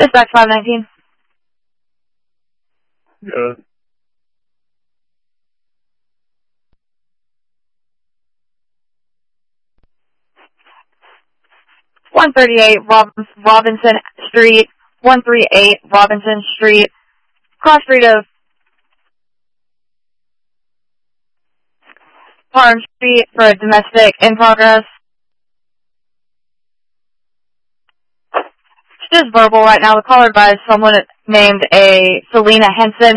Dispatch 519. Good. 138 Robinson Street, 138 Robinson Street, cross street of Parham Street for a domestic in progress. It's just verbal right now. The caller advised someone named Selena Henson